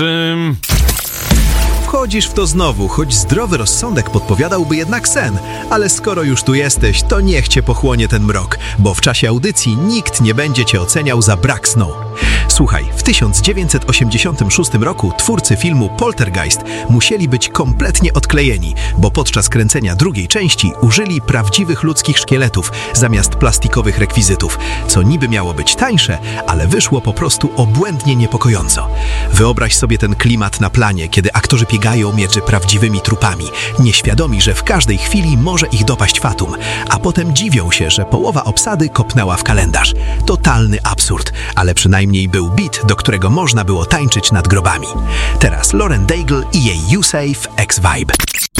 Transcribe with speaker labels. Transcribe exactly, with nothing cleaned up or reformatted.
Speaker 1: Ym...
Speaker 2: Wchodzisz w to znowu, choć zdrowy rozsądek podpowiadałby jednak sen. Ale skoro już tu jesteś, to niech cię pochłonie ten mrok, bo w czasie audycji nikt nie będzie cię oceniał za brak snu. Słuchaj, w tysiąc dziewięćset osiemdziesiątym szóstym roku twórcy filmu Poltergeist musieli być kompletnie odklejeni, bo podczas kręcenia drugiej części użyli prawdziwych ludzkich szkieletów zamiast plastikowych rekwizytów, co niby miało być tańsze, ale wyszło po prostu obłędnie niepokojąco. Wyobraź sobie ten klimat na planie, kiedy aktorzy biegają między prawdziwymi trupami, nieświadomi, że w każdej chwili może ich dopaść fatum, a potem dziwią się, że połowa obsady kopnęła w kalendarz. Totalny absurd, ale przynajmniej był beat, do którego można było tańczyć nad grobami. Teraz Lauren Daigle i jej You Safe X-Vibe.